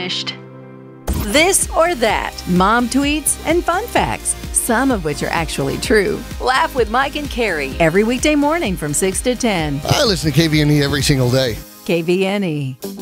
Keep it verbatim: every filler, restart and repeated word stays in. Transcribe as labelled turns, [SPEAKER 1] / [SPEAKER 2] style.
[SPEAKER 1] finished.
[SPEAKER 2] This or that, mom tweets and fun facts, some of which are actually true. Laugh with Mike and Carrie every weekday morning from six to ten.
[SPEAKER 3] I listen to K V N E every single day.
[SPEAKER 2] K V N E.